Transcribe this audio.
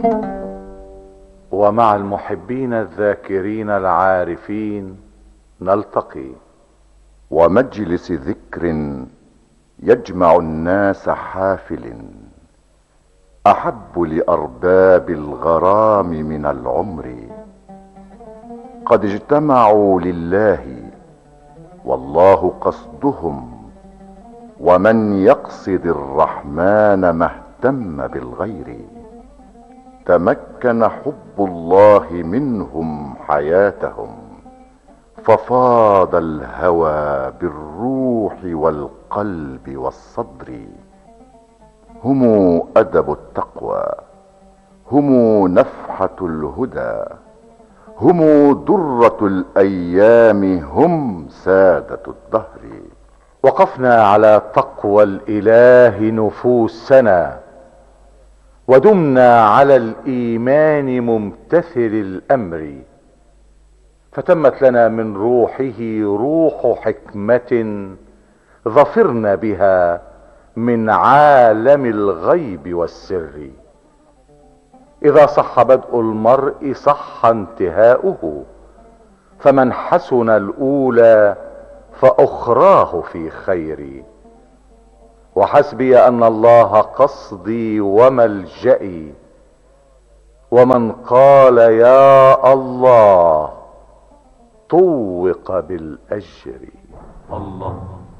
ومع المحبين الذاكرين العارفين نلتقي. ومجلس ذكر يجمع الناس حافل، احب لارباب الغرام من العمر. قد اجتمعوا لله والله قصدهم، ومن يقصد الرحمن ما اهتم بالغير. تمكن حب الله منهم حياتهم، ففاض الهوى بالروح والقلب والصدر. هم ادب التقوى، هم نفحة الهدى، هم درة الايام، هم سادة الدهر. وقفنا على تقوى الاله نفوسنا، ودمنا على الايمان ممتثل الامر. فتمت لنا من روحه روح حكمة ظفرنا بها من عالم الغيب والسر. اذا صح بدء المرء صح انتهاؤه، فمن حسن الاولى فاخراه في خير. وحسبي ان الله قصدي وملجئي، ومن قال يا الله طوق بالاجر. الله